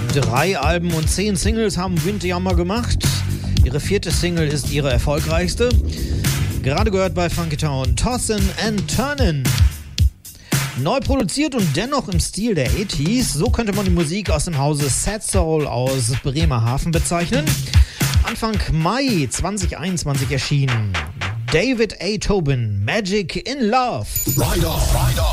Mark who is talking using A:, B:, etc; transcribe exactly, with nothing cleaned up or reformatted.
A: Drei Alben und zehn Singles haben Windjammer gemacht. Ihre vierte Single ist ihre erfolgreichste. Gerade gehört bei Funky Town Tossin' and Turnin'. Neu produziert und dennoch im Stil der achtziger. So könnte man die Musik aus dem Hause Sad Soul aus Bremerhaven bezeichnen. Anfang Mai zwanzig einundzwanzig erschienen. David A. Tobin, Magic in Love.
B: Right off.